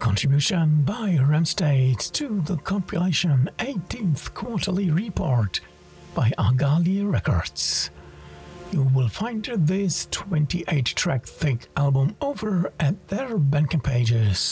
contribution by Ramstate to the compilation 18th Quarterly Report by Agali Records. You will find this 28-track thick album over at their Bandcamp pages.